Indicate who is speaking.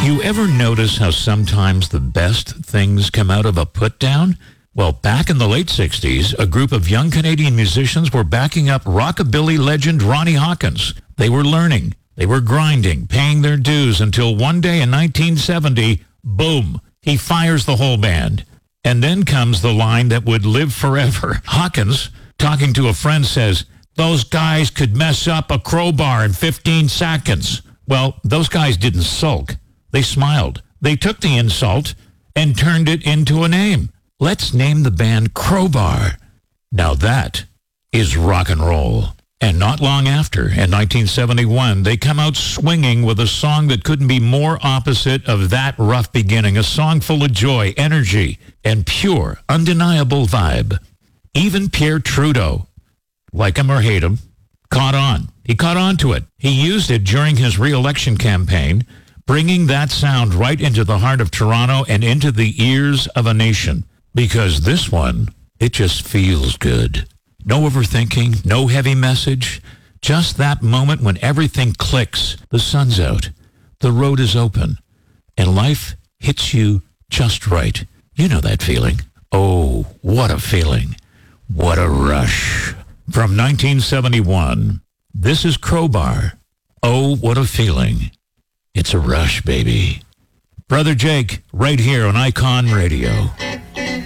Speaker 1: You ever notice how sometimes the best things come out of a put-down? Well, back in the late 60s, a group of young Canadian musicians were backing up rockabilly legend Ronnie Hawkins. They were learning, they were grinding, paying their dues until one day in 1970, boom, he fires the whole band. And then comes the line that would live forever. Hawkins, talking to a friend, says, "Those guys could mess up a crowbar in 15 seconds. Well, those guys didn't sulk. They smiled. They took the insult and turned it into a name. Let's name the band Crowbar. Now that is rock and roll. And not long after, in 1971, they come out swinging with a song that couldn't be more opposite of that rough beginning, a song full of joy, energy, and pure, undeniable vibe. Even Pierre Trudeau, like him or hate him, caught on. He caught on to it. He used it during his re-election campaign, bringing that sound right into the heart of Toronto and into the ears of a nation. Because this one, it just feels good. No overthinking, no heavy message. Just that moment when everything clicks. The sun's out. The road is open. And life hits you just right. You know that feeling. Oh, what a feeling. What a rush. From 1971, this is Crowbar. Oh, what a feeling. It's a rush, baby. Brother Jake, right here on Icon Radio.